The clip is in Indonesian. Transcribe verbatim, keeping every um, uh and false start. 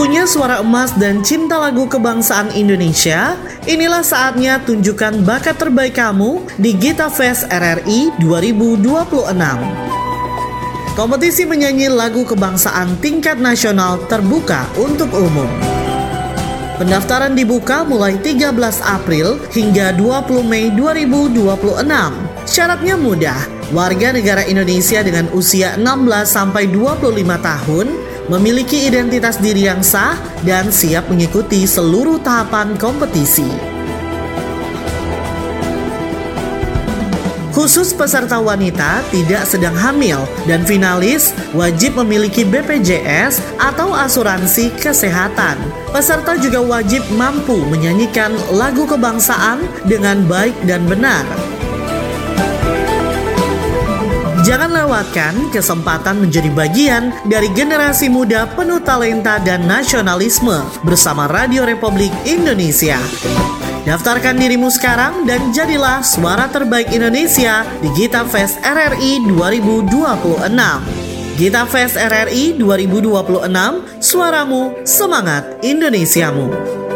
Punya suara emas dan cinta lagu kebangsaan Indonesia? Inilah saatnya tunjukkan bakat terbaik kamu di Gita Fest R R I dua ribu dua puluh enam. Kompetisi menyanyi lagu kebangsaan tingkat nasional terbuka untuk umum. Pendaftaran dibuka mulai tiga belas April hingga dua puluh Mei dua ribu dua puluh enam. Syaratnya mudah, warga negara Indonesia dengan usia enam belas sampai dua puluh lima tahun, memiliki identitas diri yang sah dan siap mengikuti seluruh tahapan kompetisi. Khusus peserta wanita tidak sedang hamil dan finalis wajib memiliki B P J S atau asuransi kesehatan. Peserta juga wajib mampu menyanyikan lagu kebangsaan dengan baik dan benar. Jangan lewatkan kesempatan menjadi bagian dari generasi muda penuh talenta dan nasionalisme bersama Radio Republik Indonesia. Daftarkan dirimu sekarang dan jadilah suara terbaik Indonesia di Gita Fest R R I dua ribu dua puluh enam. Gita Fest R R I dua ribu dua puluh enam, suaramu, semangat Indonesiamu.